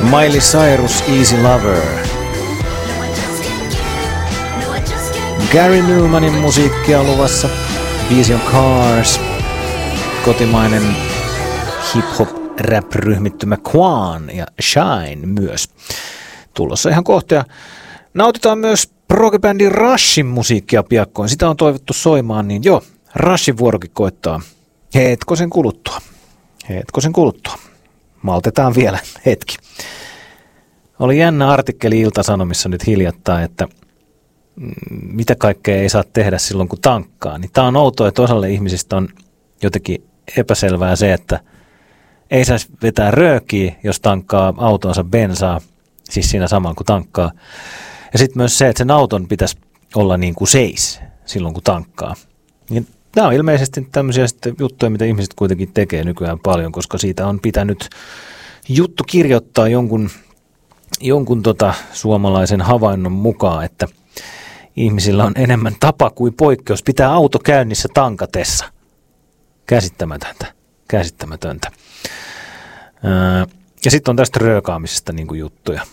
Miley Cyrus, Easy Lover. Gary Numanin musiikkia luvassa. Biisi on Cars. Kotimainen hip-hop-rap-ryhmittymä Quan ja Shine myös. Tulossa ihan kohta. Ja nautitaan myös prog-bändi Rushin musiikkia piakkoin. Sitä on toivottu soimaan, niin joo, Rushin vuorokin koittaa hetkosen kuluttua. Maltetaan vielä hetki. Oli jännä artikkeli Ilta-Sanomissa nyt hiljattain, että mitä kaikkea ei saa tehdä silloin, kun tankkaa. Niin tämä on outoa, että osalle ihmisistä on jotenkin epäselvää se, että ei saisi vetää röökiä, jos tankkaa autonsa bensaa, siis siinä samalla kun tankkaa. Ja sitten myös se, että sen auton pitäisi olla niin kuin seis silloin, kun tankkaa. Niin nämä on ilmeisesti tämmöisiä juttuja, mitä ihmiset kuitenkin tekee nykyään paljon, koska siitä on pitänyt juttu kirjoittaa jonkun suomalaisen havainnon mukaan, että ihmisillä on enemmän tapa kuin poikkeus pitää auto käynnissä tankatessa. Käsittämätöntä. Ja sitten on tästä röökaamisesta niin kuin juttuja.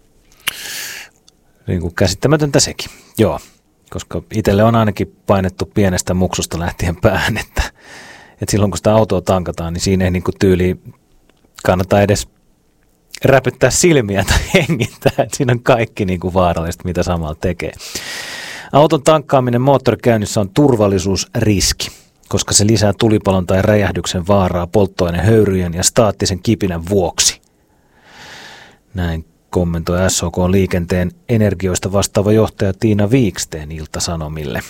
Niin kuin käsittämätöntä sekin. Joo, koska itselle on ainakin painettu pienestä muksusta lähtien päähän, että silloin kun sitä autoa tankataan, niin siinä ei niin kuin tyyliin kannata edes räpyttää silmiä tai hengittää. Että siinä on kaikki niin kuin vaarallista, mitä samalla tekee. Auton tankkaaminen moottorikäynnissä on turvallisuusriski, koska se lisää tulipalon tai räjähdyksen vaaraa polttoainehöyryjen ja staattisen kipinän vuoksi. Näin kommentoi SOK liikenteen energioista vastaava johtaja Tiina Viiksteen Ilta-Sanomille.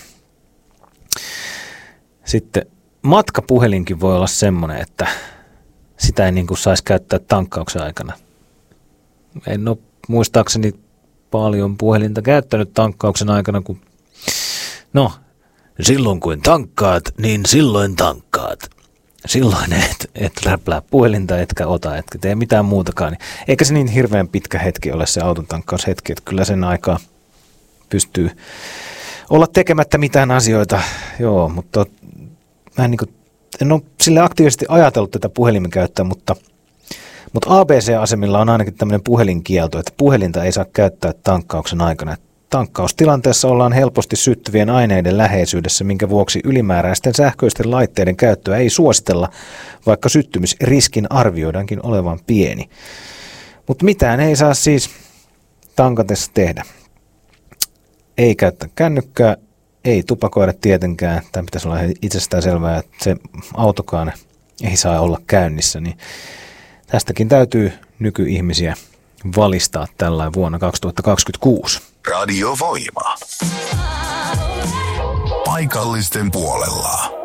Sitten matkapuhelinkin voi olla semmoinen, että sitä ei niin kuin saisi käyttää tankkauksen aikana. En ole muistaakseni paljon puhelinta käyttänyt tankkauksen aikana, kun silloin kun tankkaat, niin silloin tankkaat. Silloin et räplää puhelinta, etkä ota, etkä tee mitään muutakaan. Eikä se niin hirveän pitkä hetki ole se auton tankkaushetki, että kyllä sen aikaa pystyy olla tekemättä mitään asioita. Joo, mutta mä en ole sille aktiivisesti ajatellut tätä puhelimen käyttöä, mutta ABC-asemilla on ainakin tämmöinen puhelinkielto, että puhelinta ei saa käyttää tankkauksen aikana. Tankkaustilanteessa ollaan helposti syttyvien aineiden läheisyydessä, minkä vuoksi ylimääräisten sähköisten laitteiden käyttöä ei suositella, vaikka syttymisriskin arvioidaankin olevan pieni. Mutta mitään ei saa siis tankatessa tehdä. Ei käyttää kännykkää, ei tupakoida tietenkään. Tämä pitäisi olla itsestään selvää, että se autokaan ei saa olla käynnissä. Niin tästäkin täytyy nykyihmisiä valistaa tällä vuonna 2026. Radio Voima. Paikallisten puolella.